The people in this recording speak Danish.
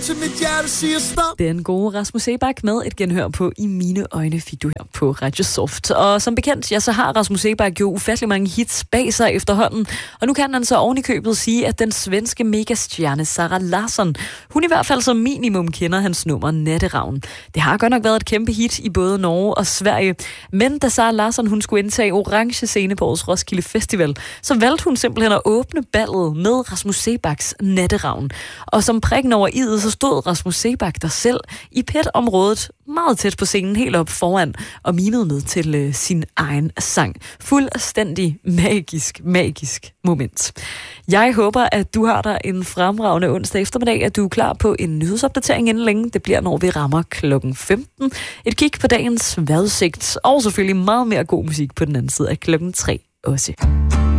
Til mit hjerte siger stop. Den gode Rasmus Seebach med et genhør på I mine øjne fik du her på Radio Soft. Og som bekendt, ja, så har Rasmus Seebach jo ufattelig mange hits bag sig efterhånden. Og nu kan han så oven i købet sige, at den svenske megastjerne Zara Larsson, hun i hvert fald som minimum kender hans nummer Natteravn. Det har godt nok været et kæmpe hit i både Norge og Sverige. Men da Zara Larsson hun skulle indtage orange scene på årets Roskilde Festival, så valgte hun simpelthen at åbne ballet med Rasmus Seebachs Natteravn. Og som prikken over i'et, så stod Rasmus Seebach der selv i pet-området meget tæt på scenen, helt op foran og mimede med til sin egen sang. Fuldstændig magisk moment. Jeg håber, at du har dig en fremragende onsdag eftermiddag, at du er klar på en nyhedsopdatering inden længe. Det bliver, når vi rammer klokken 15. Et kig på dagens vejrudsigt, og selvfølgelig meget mere god musik på den anden side af klokken 3 også.